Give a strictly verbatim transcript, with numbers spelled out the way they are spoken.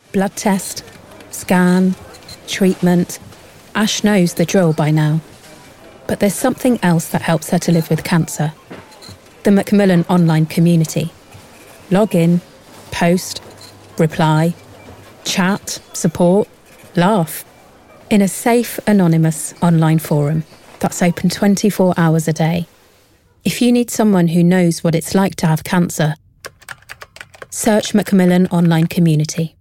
Blood test, scan, treatment. Ash knows the drill by now. But there's something else that helps her to live with cancer. The Macmillan online community. Log in, post, reply, chat, support, laugh. In a safe, anonymous online forum that's open twenty-four hours a day. If you need someone who knows what it's like to have cancer, search Macmillan Online Community.